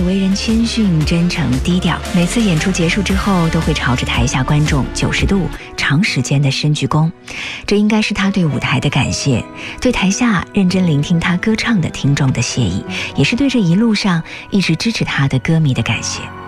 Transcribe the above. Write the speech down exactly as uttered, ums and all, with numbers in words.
为人谦逊、真诚、低调，每次演出结束之后都会朝着台下观众九十度长时间的深鞠躬，这应该是他对舞台的感谢，对台下认真聆听他歌唱的听众的谢意，也是对这一路上一直支持他的歌迷的感谢。